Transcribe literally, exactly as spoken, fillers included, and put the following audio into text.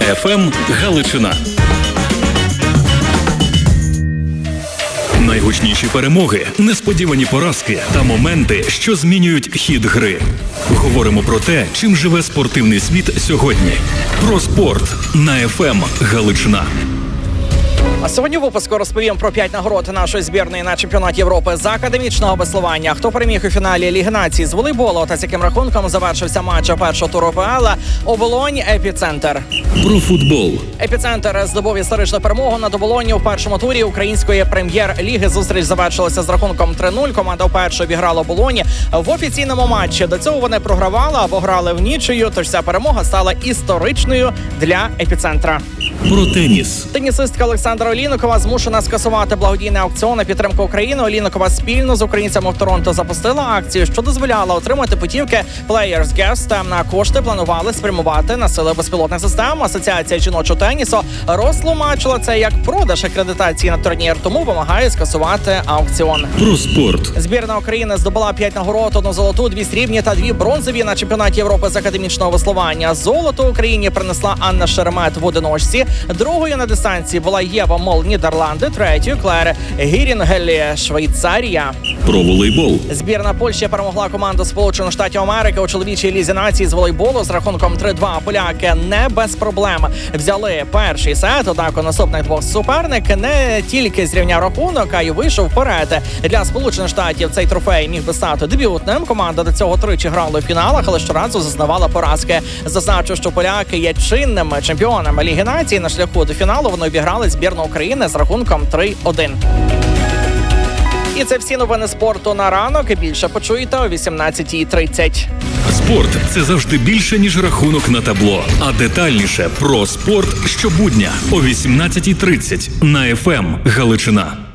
еф ем Галичина. Найгучніші перемоги, несподівані поразки та моменти, що змінюють хід гри. Говоримо про те, чим живе спортивний світ сьогодні. Про спорт на еф ем Галичина. А сьогодні в випуску розповім про п'ять нагород нашої збірної на чемпіонаті Європи з академічного веслування, хто переміг у фіналі Ліги націй з волейболу та з яким рахунком завершився матч першого туру ПЛ Оболонь Епіцентр. Про футбол. Епіцентр здобув історичну перемогу над Оболонню в першому турі української прем'єр-ліги. Зустріч завершилася з рахунком три нуль. Команда вперше обіграла Оболонь в офіційному матчі. До цього вони програвали або грали в нічию, тож ця перемога стала історичною для Епіцентра. Про теніс. Тенісистка Олександра Олійникова змушена скасувати благодійний аукціон на підтримку України. Олійникова спільно з українцями в Торонто запустила акцію, що дозволяла отримати путівки Players Guest. На кошти планували спрямувати на сили безпілотних систем. Асоціація жіночого тенісу розтлумачила це як продаж акредитації на турнір, тому вимагає скасувати аукціон. Про спорт. Збірна України здобула п'ять нагород: одну золоту, дві срібні та дві бронзові на чемпіонаті Європи з академічного веслування. Золото Україні принесла Анна Шеремет в одиночці. Другою на дистанції була Єва Мол, Нідерланди. Третьою Клер Гірінгелі, Швейцарія. Про волейбол. Збірна Польщі перемогла команду Сполучених Штатів Америки у чоловічій лізі нації з волейболу з рахунком три два. Поляки не без проблем взяли перший сет, однак у наступних двох суперник не тільки зрівняв рахунок, а й вийшов вперед. Для Сполучених Штатів цей трофей міг би стати дебютним. Команда до цього тричі грала в фіналах, але щоразу зазнавала поразки. Зазначу, що поляки є чинними чемпіонами Ліги націй. На шляху до фіналу вони обіграли збірну України з рахунком три один. І це всі новини спорту на ранок. Більше почуєте о вісімнадцятій тридцять. Спорт – це завжди більше, ніж рахунок на табло. А детальніше про спорт щобудня о вісімнадцятій тридцять на еф ем Галичина.